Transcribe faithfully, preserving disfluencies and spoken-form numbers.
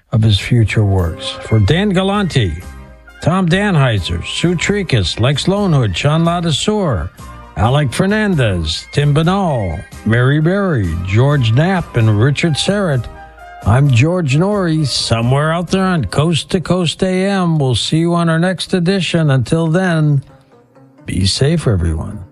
of his future works. For Dan Galante, Tom Danheiser, Sue Tricus, Lex Lonehood, Sean Ladisseur, Alec Fernandez, Tim Banal, Mary Berry, George Knapp, and Richard Serrett, I'm George Norrie, somewhere out there on Coast to Coast A M. We'll see you on our next edition. Until then, be safe, everyone.